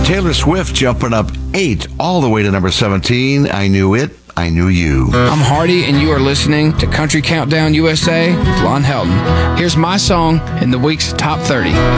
Taylor Swift jumping up 8 all the way to number 17. I Knew It, I Knew You. I'm Hardy, and you are listening to Country Countdown USA with Lon Helton. Here's my song in the week's Top 30.